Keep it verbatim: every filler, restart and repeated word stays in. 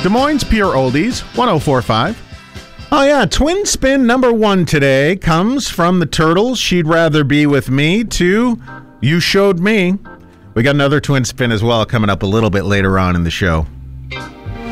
Des Moines Pure Oldies, one oh four point five. Oh, yeah, twin spin number one today comes from the Turtles, She'd Rather Be With Me, to You Showed Me. We got another twin spin as well coming up a little bit later on in the show.